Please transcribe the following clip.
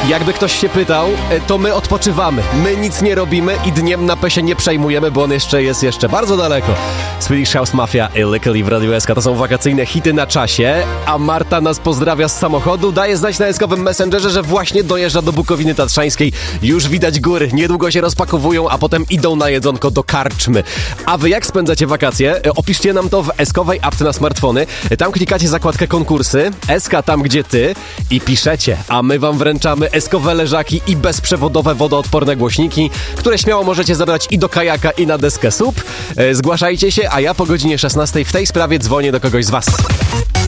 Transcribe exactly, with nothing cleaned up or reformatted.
Jakby ktoś się pytał, to my odpoczywamy. My nic nie robimy i dniem na pesie nie przejmujemy, bo on jeszcze jest jeszcze bardzo daleko. Swedish House Mafia i Lykkali w Radiu S K to są wakacyjne hity na czasie, a Marta nas pozdrawia z samochodu, daje znać na eskowym Messengerze, że właśnie dojeżdża do Bukowiny Tatrzańskiej. Już widać góry, niedługo się rozpakowują, a potem idą na jedzonko do karczmy. A wy jak spędzacie wakacje? Opiszcie nam to w eskowej apce na smartfony. Tam klikacie zakładkę konkursy, S K tam gdzie ty i piszecie, a my wam wręczamy eskowe leżaki i bezprzewodowe wodoodporne głośniki, które śmiało możecie zabrać i do kajaka, i na deskę S U P. Zgłaszajcie się, a ja po godzinie szesnastej w tej sprawie dzwonię do kogoś z was.